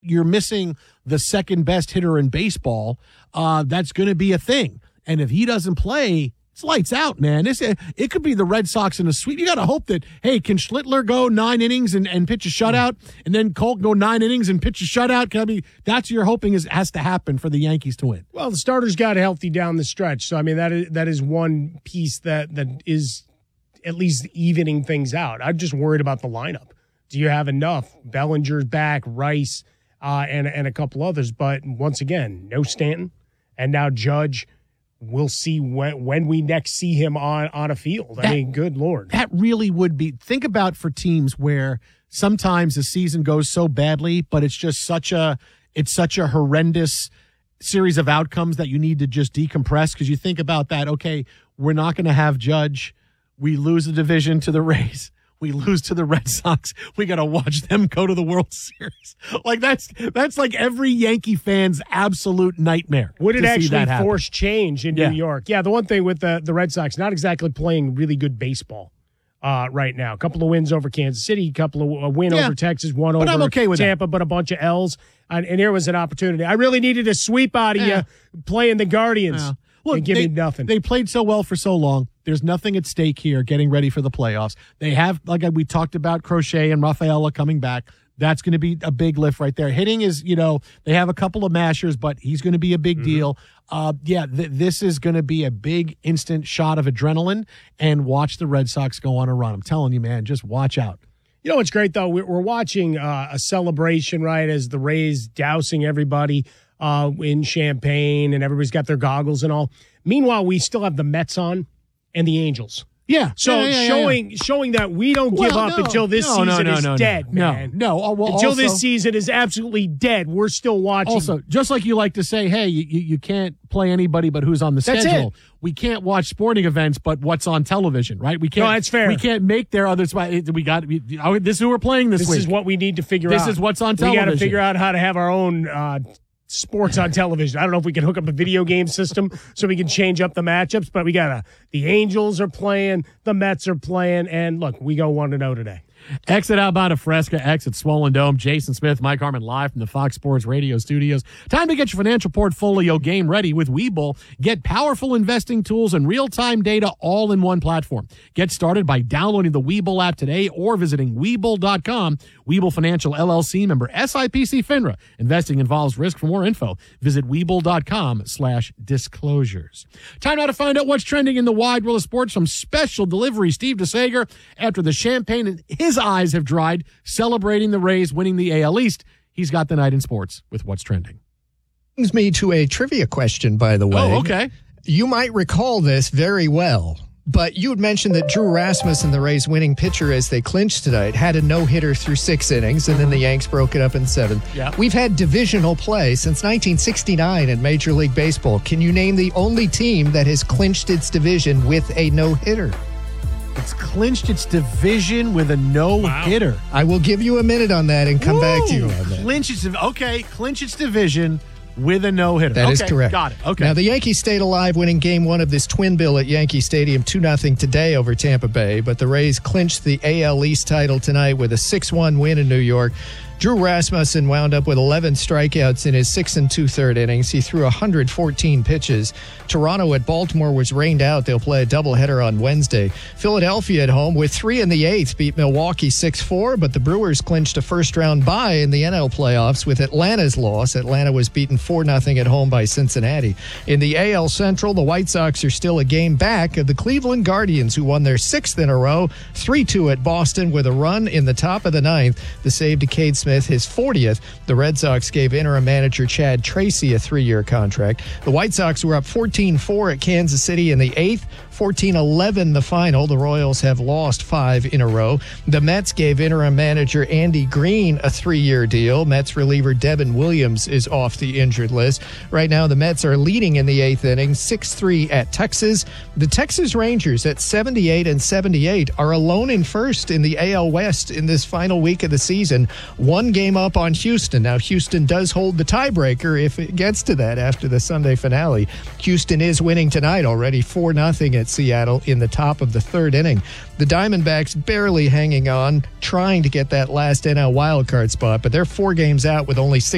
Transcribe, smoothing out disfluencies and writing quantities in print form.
you're missing the second best hitter in baseball, that's going to be a thing. And if he doesn't play, it's lights out, man. It could be the Red Sox in a sweep. You got to hope that, hey, can Schlittler go 9 innings and pitch a shutout, and then Colt go 9 innings and pitch a shutout? That's what you're hoping has to happen for the Yankees to win. Well, the starters got healthy down the stretch, so I mean that is one piece that is at least evening things out. I'm just worried about the lineup. Do you have enough? Bellinger's back, Rice, and a couple others, but once again, no Stanton, and now Judge. We'll see when we next see him on a field. I mean, good Lord. That really would be – think about for teams where sometimes the season goes so badly, but it's just such a horrendous series of outcomes that you need to just decompress, because you think about that, okay, we're not going to have Judge. We lose the division to the Rays. We lose to the Red Sox. We got to watch them go to the World Series. Like that's like every Yankee fan's absolute nightmare. Would it actually force change in New York? Yeah, the one thing with the Red Sox, not exactly playing really good baseball right now. A couple of wins over Kansas City, a couple of win over Texas, one over I'm okay with Tampa, but a bunch of L's. And here was an opportunity. I really needed a sweep out of you playing the Guardians. Look, give me nothing. They played so well for so long. There's nothing at stake here getting ready for the playoffs. They have, like we talked about, Crochet and Rafaela coming back. That's going to be a big lift right there. Hitting is, they have a couple of mashers, but he's going to be a big deal. This is going to be a big instant shot of adrenaline, and watch the Red Sox go on a run. I'm telling you, man, just watch out. You know what's great, though? We're watching a celebration, right, as the Rays dousing everybody in champagne, and everybody's got their goggles and all. Meanwhile, we still have the Mets on and the Angels. Yeah. So showing that we don't give up until this season is dead, man. Until this season is absolutely dead. We're still watching. Also, just like you like to say, hey, you can't play anybody but who's on the schedule. We can't watch sporting events but what's on television, right? We can't. No, that's fair. We can't make their others. This is who we're playing this week. This is what we need to figure out. This is what's on television. We got to figure out how to have our own sports on television. I don't know if we can hook up a video game system so we can change up the matchups, but the Angels are playing, the Mets are playing, and look, we go 1-0 today. Exit outbound of Fresca, exit Swollen Dome. Jason Smith, Mike Harmon live from the Fox Sports Radio studios. Time to get your financial portfolio game ready with Webull. Get powerful investing tools and real-time data all in one platform. Get started by downloading the Webull app today or visiting Webull.com. Webull Financial LLC, member SIPC FINRA. Investing involves risk. For more info, visit Webull.com/disclosures. Time now to find out what's trending in the wide world of sports from Special Delivery. Steve DeSager, after the champagne in his eyes have dried, celebrating the Rays winning the AL East. He's got the night in sports with what's trending. Brings me to a trivia question, by the way. Oh, okay. You might recall this very well, but you had mentioned that Drew Rasmussen, the Rays' winning pitcher as they clinched tonight, had a no-hitter through 6 innings, and then the Yanks broke it up in 7. Yeah. We've had divisional play since 1969 in Major League Baseball. Can you name the only team that has clinched its division with a no-hitter? It's clinched its division with a no-hitter. Wow. I will give you a minute on that and come back to you on that. Clinch its division with a no-hitter. That is correct. Got it. Okay. Now, the Yankees stayed alive winning Game 1 of this twin bill at Yankee Stadium 2-0 today over Tampa Bay, but the Rays clinched the AL East title tonight with a 6-1 win in New York. Drew Rasmussen wound up with 11 strikeouts in his 6 2/3 innings. He threw 114 pitches. Toronto at Baltimore was rained out. They'll play a doubleheader on Wednesday. Philadelphia at home with 3 in the 8th beat Milwaukee 6-4, but the Brewers clinched a first-round bye in the NL playoffs with Atlanta's loss. Atlanta was beaten 4-0 at home by Cincinnati. In the AL Central, the White Sox are still a game back of the Cleveland Guardians, who won their 6th in a row, 3-2 at Boston with a run in the top of the 9th. The save to Cade Smith, his 40th. The Red Sox gave interim manager Chad Tracy a 3-year contract. The White Sox were up 14-4 at Kansas City in the 8th. 14-11 the final. The Royals have lost 5 in a row. The Mets gave interim manager Andy Green a 3-year deal. Mets reliever Devin Williams is off the injured list. Right now, the Mets are leading in the 8th inning, 6-3 at Texas. The Texas Rangers at 78-78 are alone in first in the AL West in this final week of the season. 1 game up on Houston. Now, Houston does hold the tiebreaker if it gets to that after the Sunday finale. Houston is winning tonight already 4-0 at Seattle in the top of the 3rd inning. The Diamondbacks barely hanging on, trying to get that last NL wildcard spot, but they're 4 games out with only 6